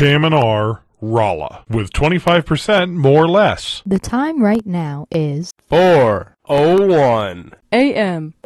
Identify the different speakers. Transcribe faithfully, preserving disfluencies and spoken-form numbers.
Speaker 1: K M N R, Rolla, with twenty-five percent more or less.
Speaker 2: The time right now is
Speaker 3: four oh one
Speaker 4: A M